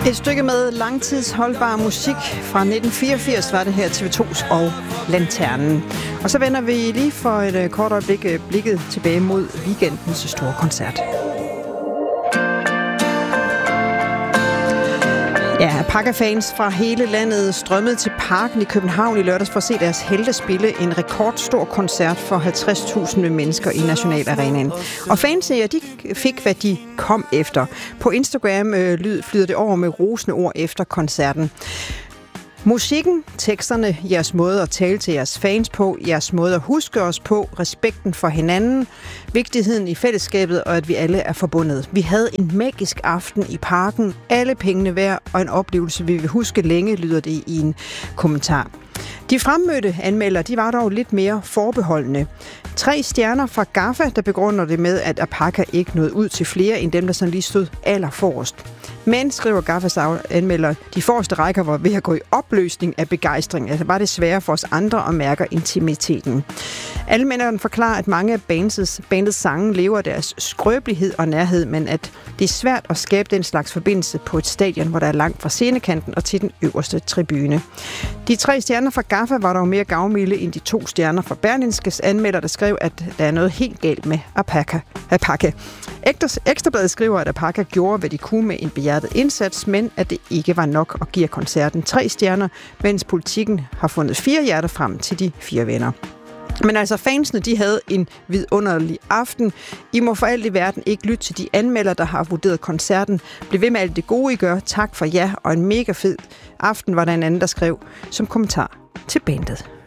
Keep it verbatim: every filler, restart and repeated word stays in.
Et stykke med langtidsholdbar musik fra nitten fireogfirs var det her T V to's og Lanternen. Og så vender vi lige for et kort øjeblik blikket tilbage mod weekendens store koncert. Ja, Apaka-fans fra hele landet strømmede til Parken i København i lørdags for at se deres helte spille en rekordstor koncert for halvtreds tusind mennesker i Nationalarenaen. Og fansene, ja, de fik, hvad de kom efter. På Instagram øh, lyd flyder det over med rosende ord efter koncerten. Musikken, teksterne, jeres måde at tale til jeres fans på, jeres måde at huske os på, respekten for hinanden, vigtigheden i fællesskabet og at vi alle er forbundet. Vi havde en magisk aften i Parken, alle pengene værd og en oplevelse, vi vil huske længe, lyder det i en kommentar. De fremmødte anmeldere, de var dog lidt mere forbeholdende. Tre stjerner fra Gaffa, der begrunder det med, at Apaka ikke nåede ud til flere end dem, der sådan lige stod allerforrest. Men, skriver Gaffas anmelder, de forreste rækker var ved at gå i opløsning af begejstring. Altså var det sværere for os andre at mærke intimiteten. Anmelderen forklarer, at mange af bandets, bandets sange lever af deres skrøbelighed og nærhed, men at det er svært at skabe den slags forbindelse på et stadion, hvor der er langt fra scenekanten og til den øverste tribune. De tre stjerner fra Gaffa var dog mere gavmilde end de to stjerner fra Berlingskes anmelder, der skrev, at der er noget helt galt med Apaka. Apaka. Ekstrabladet skriver, at Apaka gjorde, hvad de kunne med en behjertet indsats, men at det ikke var nok og giver koncerten tre stjerner, mens Politikken har fundet fire hjerter frem til de fire venner. Men altså, fansene, de havde en vidunderlig aften. I må for alt i verden ikke lytte til de anmeldere, der har vurderet koncerten. Bliv ved med alt det gode, I gør. Tak for jer, og en mega fed aften, var der en anden, der skrev som kommentar til bandet.